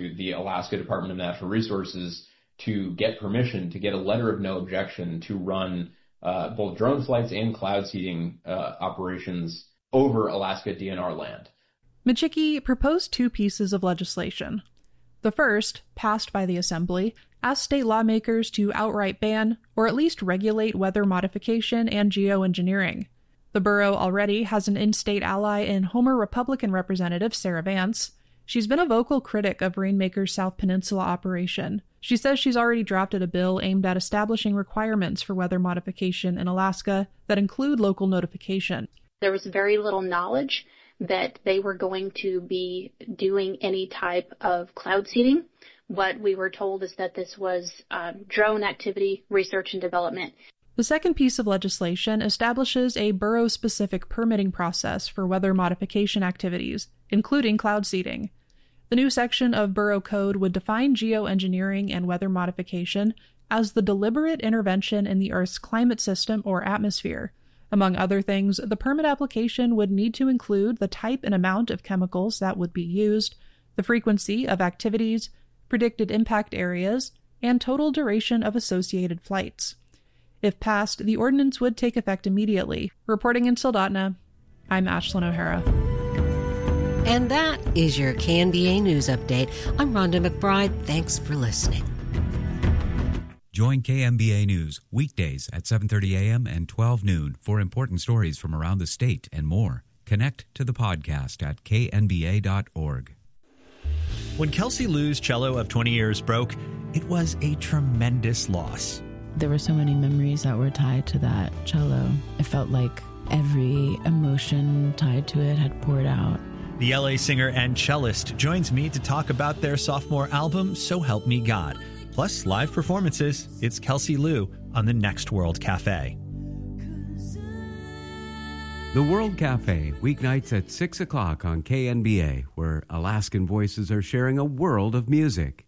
to the Alaska Department of Natural Resources to get permission, to get a letter of no objection to run both drone flights and cloud seeding operations over Alaska DNR land. Michicki proposed 2 pieces of legislation. The first, passed by the Assembly, asked state lawmakers to outright ban or at least regulate weather modification and geoengineering. The borough already has an in-state ally in Homer Republican Representative Sarah Vance. She's been a vocal critic of Rainmaker's South Peninsula operation. She says she's already drafted a bill aimed at establishing requirements for weather modification in Alaska that include local notification. There was very little knowledge that they were going to be doing any type of cloud seeding. What we were told is that this was drone activity, research and development. The second piece of legislation establishes a borough-specific permitting process for weather modification activities, including cloud seeding. The new section of Borough Code would define geoengineering and weather modification as the deliberate intervention in the Earth's climate system or atmosphere. Among other things, the permit application would need to include the type and amount of chemicals that would be used, the frequency of activities, predicted impact areas, and total duration of associated flights. If passed, the ordinance would take effect immediately. Reporting in Soldotna, I'm Ashlyn O'Hara. And that is your KNBA News Update. I'm Rhonda McBride. Thanks for listening. Join KNBA News weekdays at 7:30 a.m. and 12 noon for important stories from around the state and more. Connect to the podcast at knba.org. When Kelsey Lou's cello of 20 years broke, it was a tremendous loss. There were so many memories that were tied to that cello. It felt like every emotion tied to it had poured out. The LA singer and cellist joins me to talk about their sophomore album, So Help Me God. Plus live performances. It's Kelsey Lou on the Next World Cafe. The World Cafe, weeknights at 6 o'clock on KNBA, where Alaskan voices are sharing a world of music.